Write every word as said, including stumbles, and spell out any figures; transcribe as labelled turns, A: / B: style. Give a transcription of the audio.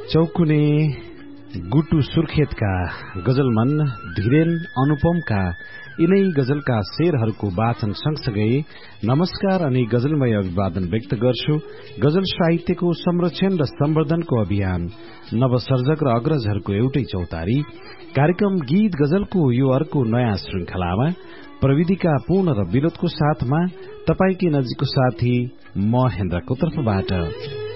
A: चौकुने गुटु सुर्खेतका गजलमन धीरेन अनुपमका यिनै गजलका शेरहरूको वाचन सँगसँगै नमस्कार अनि गजलमय अभिवादन व्यक्त गर्छु। गजल साहित्यको संरक्षण र सम्वर्धनको अभियान नवसर्जक र अग्रजहरूको एउटै चौतारी कार्यक्रम गीत गजलको यो अर्को नयाँ श्रृंखलामा प्रविधिका पूर्ण र विनोदको साथमा तपाईकै नजिकको साथी महेन्द्रको तर्फबाट